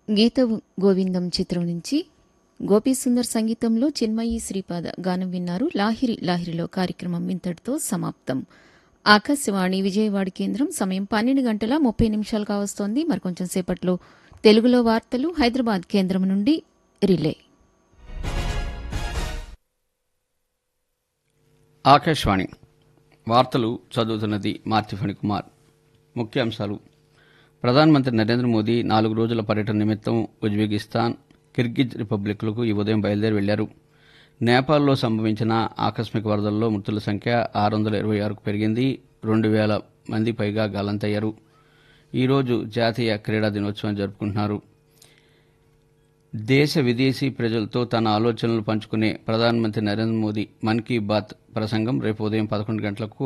గీత గోవిందం చిత్రం నుంచి గోపీసుందర్ సంగీతంలో చిన్మయి శ్రీపాద గానం విన్నారు. లాహిరి లాహిరిలో కార్యక్రమం ఇంతటితో సమాప్తం. ఆకాశవాణి విజయవాడ కేంద్రం సమయం 12:30 కావస్తోంది. మరికొంచెం సేపట్లో తెలుగులో వార్తలు హైదరాబాద్ కేంద్రం నుండి రిలే. ఆకాశవాణి వార్తలు చదువుతున్నది మార్తిఫణి కుమార్. ముఖ్యాంశాలు: ప్రధానమంత్రి నరేంద్ర మోదీ 4 రోజుల పర్యటన నిమిత్తం ఉజ్బెకిస్తాన్, కిర్గిజ్ రిపబ్లిక్లకు ఈ ఉదయం బయలుదేరి వెళ్లారు. నేపాల్లో సంభవించిన ఆకస్మిక వరదల్లో మృతుల సంఖ్య 626కు పెరిగింది. 2000 మంది పైగా గల్లంతయ్యారు. ఈరోజు జాతీయ క్రీడా దినోత్సవం జరుపుకుంటున్నారు. దేశ విదేశీ ప్రజలతో తన ఆలోచనలు పంచుకునే ప్రధానమంత్రి నరేంద్ర మోదీ మన్ కీ బాత్ ప్రసంగం రేపు ఉదయం 11 గంటలకు